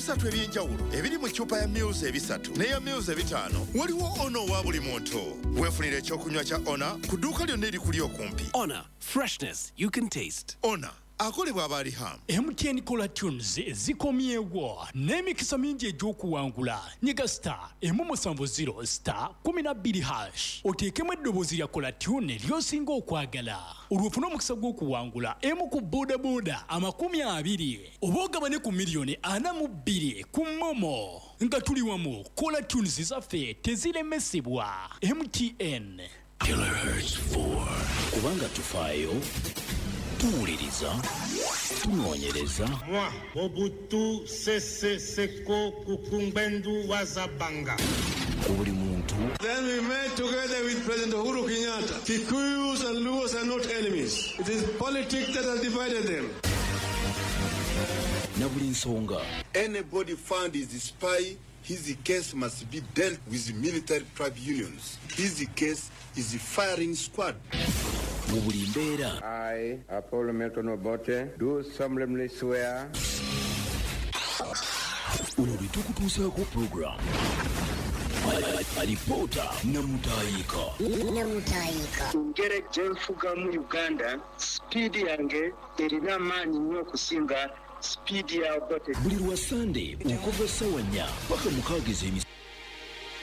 ebisatu ebyenjawulo ebiri mu ccupa ya Muse ebisatu n'eya Muse ebitaano. Waliwo Ono wa buli muntu. Weefunire ekyokunywa kya Ona ku dduuka lyonna erikuli okumpi. Ona, freshness you can taste. Ona akolebwa aba Riham. MTN Kola Tunes zikomyewo n'emikisa mingi egy'okuwangula. Nyiga *170 *12#. Oteekemu eddoboozi lya Kola Tune ly'osinga okwagala. Olwofuna omukisa gw'okuwangula emu ku boodabooda 20 oba ogabane ku miliyoni 42 ku Momo. Nga tuli wamu Kola Tunes zaffe teziremesebwa. MTN. Kilohertz 4 kubanga tufaayo tuwuliriza tunoonyereza. Moi, Mobutu Sese Seko Kukumbendu Wazabanga. Ku buli muntu. Then we met together with President Uhuru Kenyatta. Kikuyus and Luos are not enemies. It is politics that has divided them. Na buli nsonga. Anybody found is a spy, his case must be dealt with military tribunals. His case is a firing squad. Mu buli mbeera. I, Apollo Milton Obote, do solemnly swear. Uno litukutuusaako program. Alipoota Namutayika. Ngere gyenfuga mu Uganda, speed yange erina amaanyi nnyo okusinga speed ya Obote. Buli lwa Sunday okuva ssaawa 4 mpaka 6 ez'emisana.